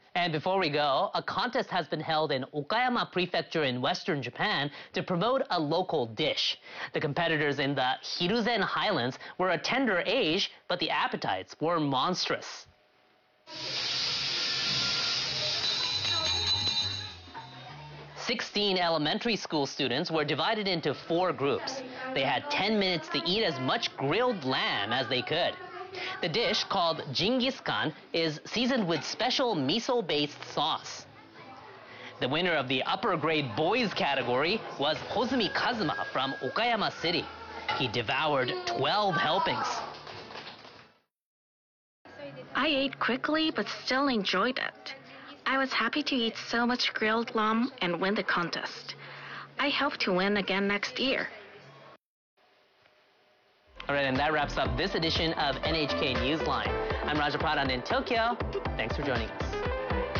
And before we go, a contest has been held in Okayama Prefecture in western Japan to promote a local dish. The competitors in the Hiruzen Highlands were a tender age, but the appetites were monstrous. 16 elementary school students were divided into 4 groups. They had 10 minutes to eat as much grilled lamb as they could. The dish, called Genghis Khan, is seasoned with special miso-based sauce. The winner of the upper grade boys category was Hozumi Kazuma from Okayama City. He devoured 12 helpings. I ate quickly but still enjoyed it. I was happy to eat so much grilled lamb and win the contest. I hope to win again next year. All right, and that wraps up this edition of NHK Newsline. I'm Raja Pradhan in Tokyo. Thanks for joining us.